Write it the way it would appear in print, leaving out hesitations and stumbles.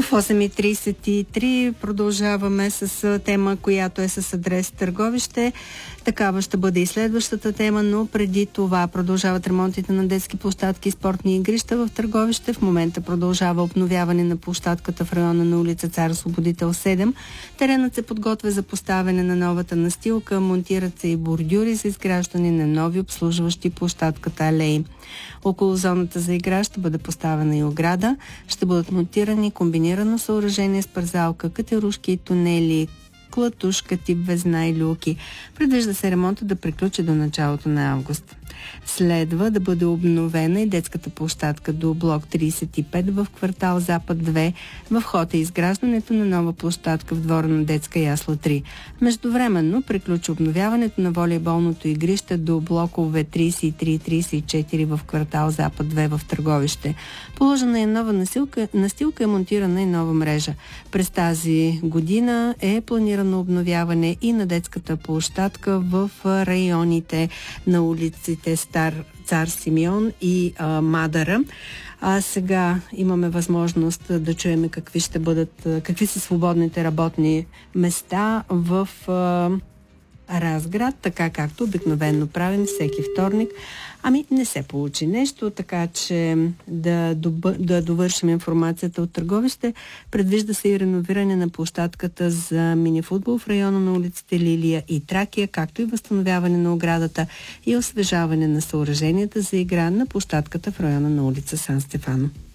В 8:33 продължаваме с тема, която е с адрес Търговище. Такава ще бъде и следващата тема, но преди това продължават ремонтите на детски площадки и спортни игрища в Търговище. В момента продължава обновяване на площадката в района на улица Цар Освободител 7. Теренът се подготвя за поставяне на новата настилка, монтират се и бордюри за изграждане на нови обслужващи площадката алеи. Около зоната за игра ще бъде поставена и ограда. Ще бъдат монтирани комбинирано съоръжение с парзалка, катерушки и тунели, клатушка тип везна и люки. Предвижда се ремонта да приключи до началото на август. Следва да бъде обновена и детската площадка до блок 35 в квартал Запад 2. В ход е изграждането на нова площадка в двора на детска ясла 3. Междувременно приключи обновяването на волейболното игрище до блокове 33 и 34 в квартал Запад 2 в Търговище. Положена е нова настилка и монтирана и нова мрежа. През тази година е планирано обновяване и на детската площадка в районите на улиците Стар Цар Симеон и Мадара. А сега имаме възможност да чуем какви са свободните работни места в Разград, така както обикновено правим всеки вторник. Не се получи нещо, така че да довършим информацията от Търговище. Предвижда се и реновиране на площадката за минифутбол в района на улиците Лилия и Тракия, както и възстановяване на оградата и освежаване на съоръженията за игра на площадката в района на улица Сан Стефано.